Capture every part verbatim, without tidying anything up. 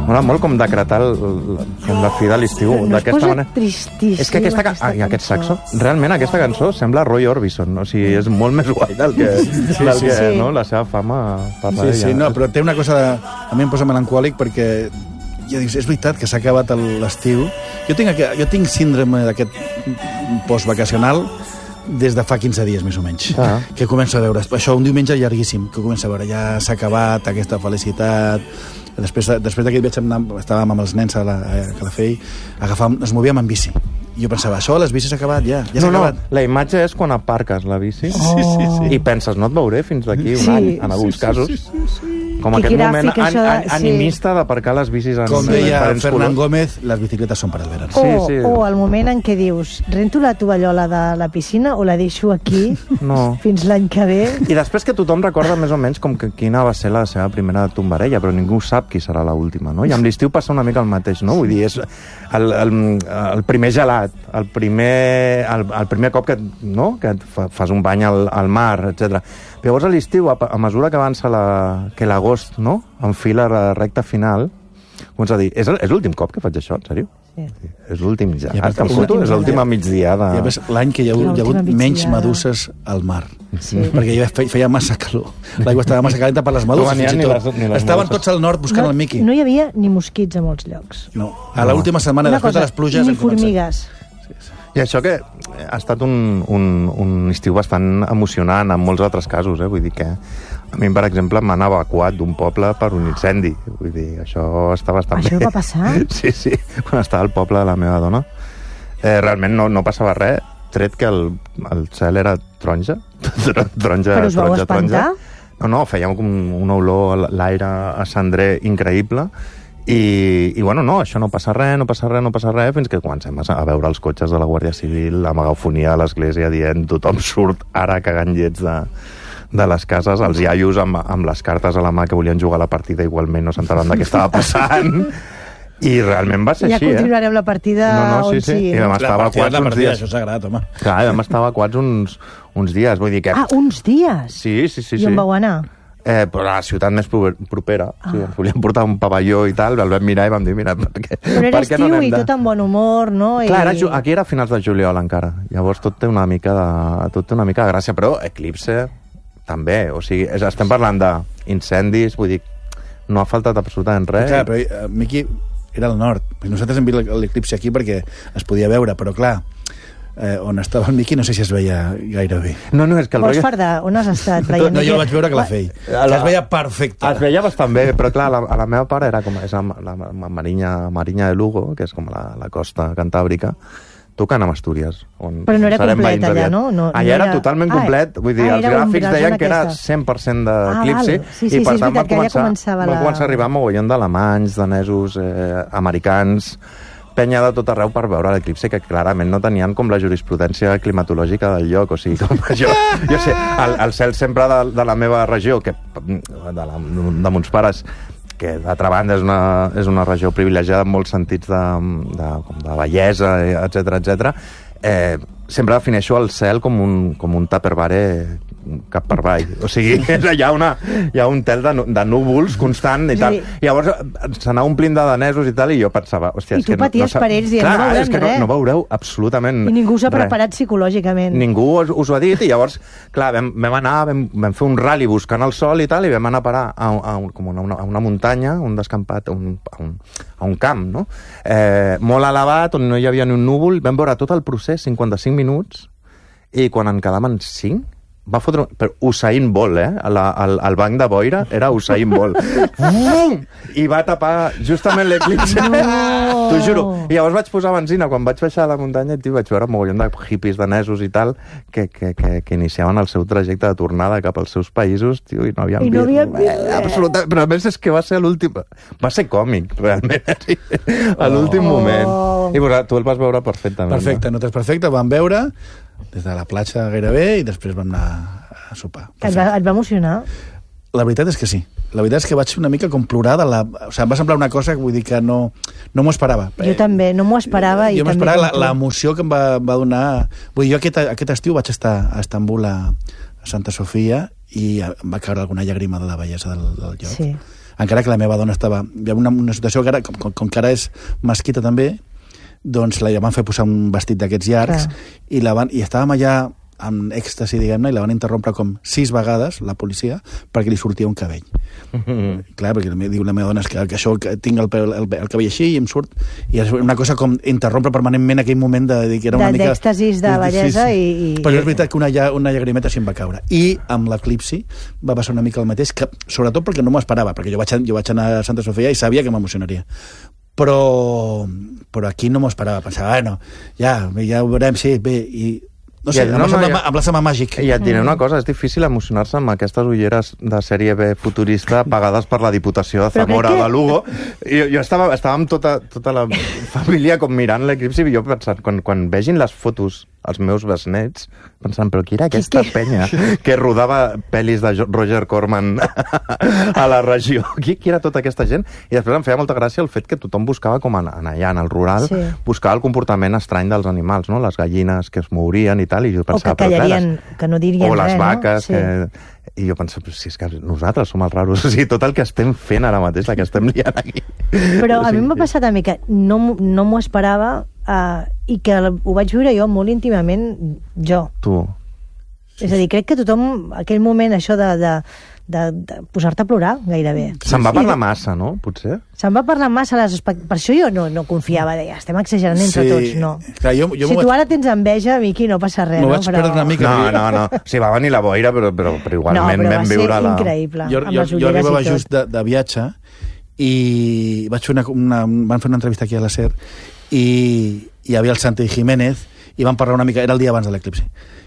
M'agrada molt com decretar el, com la fi de l'estiu. No es posa manera. tristíssim És que aquesta, aquesta ah, aquest cançó. saxo, realment aquesta cançó sembla Roy Orbison, o sigui, és molt més guai del que, sí, del sí, que sí. no, la seva fama parla Sí, sí, d'ella. no, però té una cosa de... A mi em posa melancòlic perquè ja dius, és veritat que s'ha acabat el- l'estiu. Jo tinc, aqu- jo tinc síndrome d'aquest postvacacional des de fa quinze dies, més o menys, Ah. que començo a veure. Això, un diumenge llarguíssim, que començo a veure. Ja s'ha acabat aquesta felicitat. Després, després d'aquell viatge amb- estàvem amb els nens a la, a Calafell, agafàvem, ens movíem en bici. I jo pensava, això, les bicis s'ha acabat, ja, ja s'ha No, no, acabat. la imatge és quan aparques la bici Oh. Sí, sí, sí. i penses, no et veuré fins d'aquí un Sí. any, en alguns Sí, sí, casos. sí, sí, sí. Com Que aquest moment gràfic, an, això de- an, sí. animista d'aparcar les bicis en Com en deia diferents Fernán colors. Gómez, les bicicletes són per al verano. O, Sí, sí. o el moment en què dius, rento la tovallola de la piscina o la deixo aquí No. fins l'any que ve? I després que tothom recorda més o menys com que quina va ser la seva primera tombarella, però ningú sap qui serà l'última, no? I amb l'estiu passa una mica el mateix, no? Vull dir, és el, el, el primer gelat, el primer, el, el primer cop que, no? que et fa, fas un bany al, al mar, etcètera. Llavors a l'estiu, a, a mesura que avança la, que l'agost, no? Enfila la recta final, comença a dir, és, el- és l'últim cop que faig això, en sèrio? Sí. És l'últim gelat, I a part, que em foto, és l'última migdiada. Ja ves l'any que hi ha, hagut- hi ha hagut L'última menys migdiada. meduses al mar. Sí. Perquè ja fe- feia massa calor. L'aigua estava massa calenta per les meduses. No venien fins i ni tot. les- ni les Estaven meduses. tots al nord buscant no, el Miqui. No hi havia ni mosquits a molts llocs. No. A l'última setmana, Una després cosa, de les pluges... ni han començat. formigues. I això que ha estat un, un, un estiu bastant emocionant en molts altres casos, eh? Vull dir que a mi, per exemple, m'han evacuat d'un poble per un incendi. Vull dir, això està bastant Això bé. va passar? Sí, sí, quan estava al poble de la meva dona. Eh, realment no, no passava res, tret que el, el cel era taronja. taronja, Però us vau taronja, espantar? taronja. No, no, fèiem com una olor a l'aire a cendrer increïble. I, i bueno, no, això no passa res, no passa res, no passa res, fins que comencem a, a veure els cotxes de la Guàrdia Civil, la megafonia a l'església dient tothom surt ara cagant llets de, de les cases, els iaios amb, amb les cartes a la mà que volien jugar a la partida igualment no s'enteraven de què estava passant. I realment va ser Ja així, eh? continuarem la partida No, no, sí, on sí. sigui. I vam no? estar La partida, evacuats la uns partida, dies. això és sagrat, home. Clar, vam estar evacuats uns, uns dies, vull dir que... Ah, uns dies? Sí, sí, sí. I sí. on vau anar? Eh, però a la ciutat més proper- propera. Ah. Sí, ens volíem portar un pavelló i tal, el vam mirar i vam dir, mira, per què, Però era per què no estiu anem i de... tot amb bon humor, no? I... Clar, era, ju- aquí era a finals de juliol encara. Llavors tot té una mica de, tot té una mica de gràcia, però Eclipse també. O sigui, és, estem parlant d'incendis, vull dir, no ha faltat absolutament res. Clar, però eh, Miqui era al nord. Nosaltres hem vist l'eclipsi aquí perquè es podia veure, però clar, eh, on estava el Miqui no sé si es veia gaire bé. No, no, és que el Vols rotllo... fardar? On has estat? Veient No, jo el aquest- vaig veure que la feia. A la- Que es veia perfecte. Es veia bastant bé, però clar, la, a la meva part era com és la, la, la Marinya, Marinya de Lugo, que és com la, la costa cantàbrica, tocant amb Astúries. On Però no era serem complet veïns allà, aviat. no? No- allà no era era- totalment Ah, complet, vull dir, ah, els era un gràfics braç deien en que era aquesta. cent per cent Ah, d'eclipsi, val. Sí, sí, i sí, per és tant veritat van que allà començar, començava van la- començar a arribar mogollon d'alemanys, danesos, eh, americans, penya de tot arreu per veure l'eclipsi, que clarament no tenien com la jurisprudència climatològica del lloc, o sigui, com jo, jo sé, el, el cel sempre de, de la meva regió, que de, la, de mons pares, que d'altra banda és una, és una regió privilegiada en molts sentits de, de, com de bellesa, etcètera, etcètera, eh, sempre defineixo el cel com un, com un tupperware cap per avall. O sigui, és allà una, hi ha un tel de, nu- de núvols constant i tal. Sí. I llavors s'anava omplint de danesos i tal, i jo pensava, hòstia, I és tu que no, paties no sap... per ells dient, Clar, no veurem és que no, res. no veureu absolutament I ningú s'ha res. preparat psicològicament. Ningú us, us ho ha dit, i llavors, clar, vam, vam anar, vam, vam fer un rally buscant el sol i tal, i vam anar a parar a, a, un, com una, a una muntanya, un descampat, a un, a un, a un camp, no? Eh, molt elevat, on no hi havia ni un núvol, vam veure tot el procés, cinquanta-cinc minuts, i quan en quedaven cinc, va fotre... Però Usain Bolt, eh? La, el, el banc de boira era Usain Bolt. I va tapar justament l'eclipsi. No! T'ho juro. I llavors vaig posar benzina. Quan vaig baixar a la muntanya, tio, vaig veure un mogollon de hippies danesos i tal, que, que, que, que iniciaven el seu trajecte de tornada cap als seus països, tio, i no havien I no vist... havien vist res. Absolutament. Però a més és que va ser l'últim... Va ser còmic, realment. Sí. A l'últim Oh. moment. I vosaltres, tu el vas veure perfectament. Perfecte, nosaltres perfecte, vam veure des de la platja gairebé i després vam anar a sopar. Et va, et va emocionar? La veritat és que sí. La veritat és que vaig ser una mica com plorar de la... O sigui, em va semblar una cosa que vull dir que no, no m'ho esperava. Jo també, no m'ho esperava. Jo i també m'esperava com tu. l'emoció que em va, va donar... Vull dir, jo aquest, aquest estiu vaig estar a Estambul, a, a Santa Sofia, i em va caure alguna llàgrima de la bellesa del, del lloc. Sí. encara que la meva dona estava... Hi havia una, una situació que ara, com, com, com que ara és mesquita també, doncs la van fer posar un vestit d'aquests llargs i, la van, i estàvem allà amb èxtasi, diguem-ne, i la van interrompre com sis vegades, la policia, perquè li sortia un cabell. Mm-hmm. Clar, perquè diu la meva dona, és que, que això, que tinc el, el, el, el cabell així i em surt... I és una cosa com interrompre permanentment aquell moment de, de que era una de, mica... D'èxtasis, de bellesa sí, sí. i, i... Però és veritat que una, una llagrimeta sí em va caure. I amb l'eclipsi va passar una mica el mateix, que, sobretot perquè no m'ho esperava, perquè jo vaig, jo vaig anar a Santa Sofia i sabia que m'emocionaria. Però, però aquí no m'ho esperava. Pensava, bueno, ja, ja ho veurem, sí, bé, i... No sé, ja, no, no, ja... amb la sama màgic. I et diré una cosa, és difícil emocionar-se amb aquestes ulleres de sèrie B futurista pagades per la Diputació de Zamora de Lugo. I jo estava, estava amb tota, tota la família com mirant l'eclipsi i jo pensant, quan, quan vegin les fotos els meus besnets, pensant, però qui era aquesta qui, penya que rodava pel·lis de Roger Corman a la regió? Qui, qui era tota aquesta gent? I després em feia molta gràcia el fet que tothom buscava, com en, en allà, en el rural, sí. buscava el comportament estrany dels animals, no? Les gallines que es mourien i tal, i jo pensava... O que callarien, que no dirien res, no? O les vaques, no? Sí. que... I jo pensava, si és que nosaltres som els raros, o sigui, tot el que estem fent ara mateix, la que estem liant aquí. Però a mi m'ha passat a mi que no, no m'ho esperava uh, i que ho vaig viure jo molt íntimament, jo. Tu. És a dir, crec que tothom, aquell moment, això de, de, de, de posar-te a plorar, gairebé. Se'n va parlar massa, no? Potser? Se'n va parlar massa, les espect... per això jo no, no confiava, deia, estem exagerant entre sí. tots, no. Clar, jo, jo si tu vaig... ara tens enveja, Miqui, no passa res, no? M'ho vaig però... perdre una mica. No, no, no. O sigui, va venir la boira, però, però, però igualment no, però vam viure la... No, però va ser increïble, jo, amb jo, les jo ulleres arribava i tot. just de, de viatge i vaig fer una, una, van fer una entrevista aquí a la SER i hi havia el Santi Jiménez i van parlar una mica, era el dia abans de l'eclipsi,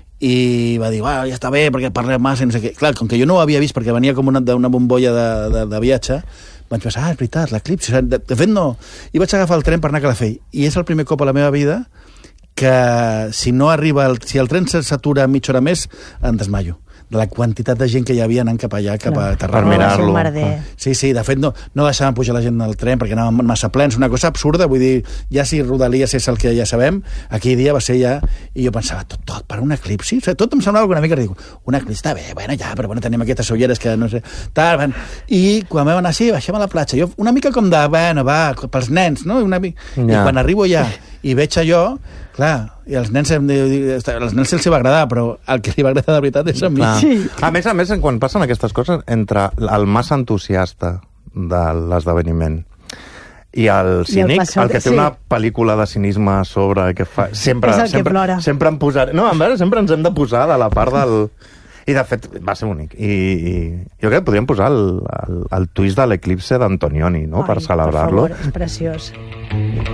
i va dir, ah, ja està bé perquè parlem massa, no sé què. Clar, com que jo no ho havia vist perquè venia com una, una bombolla de, de, de viatge, vaig pensar, ah, és veritat, l'eclipsi, de, de fet no, i vaig agafar el tren per anar a Calafell, i és el primer cop a la meva vida que si no arriba, el, si el tren s'atura mitja hora més, em desmaio de la quantitat de gent que hi havia anant cap allà, cap a Tarragona. Per mirar-lo. Sí, sí, de fet no, no deixaven pujar la gent al tren perquè anaven massa plens, una cosa absurda, vull dir, ja si Rodalies és el que ja sabem, aquell dia va ser ja, i jo pensava, tot, tot per un eclipsi? O sigui, tot em semblava una mica ridícul. Un eclipsi, està bé, bueno, ja, però bueno, tenim aquestes ulleres que no sé... Tal, bueno. I quan vam anar així, baixem a la platja, jo una mica com de, bueno, va, pels nens, no? Una mica... Ja. I quan arribo ja i veig allò, clar, i als nens, als nens els va agradar, però el que li va agradar de veritat és a mi. Sí. A més a més, quan passen aquestes coses, entre el massa entusiasta de l'esdeveniment i el cínic, I el, passat, el que té sí. una pel·lícula de cinisme a sobre, que fa... Sempre, sempre, sempre em posar... No, a veure, sempre ens hem de posar de la part del... I, de fet, va ser únic. I, i jo crec que podríem posar el, el, el twist de l'eclipse d'Antonioni, no?, Ai, per celebrar-lo. Per favor, és preciós.